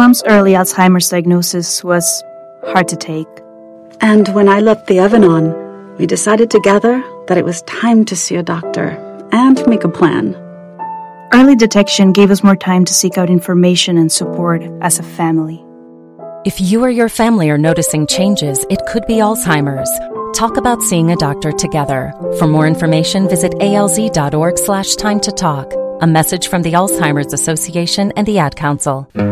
Mom's early Alzheimer's diagnosis was hard to take. And when I left the oven on, we decided together that it was time to see a doctor and make a plan. Early detection gave us more time to seek out information and support as a family. If you or your family are noticing changes, it could be Alzheimer's. Talk about seeing a doctor together. For more information, visit alz.org/time to talk. A message from the Alzheimer's Association and the Ad Council.